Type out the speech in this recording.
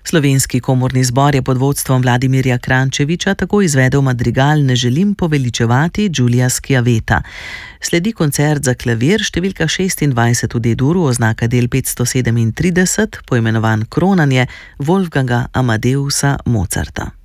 Slovenski komorni zbor je pod vodstvom Vladimirja Kranjčeviča tako izvedel madrigal Ne želim poveličevati Giulia Schiavetta. Sledi koncert za klavir številka 26 v D-duru, oznaka del 537, poimenovan Kronanje Wolfganga Amadeusa Mozarta.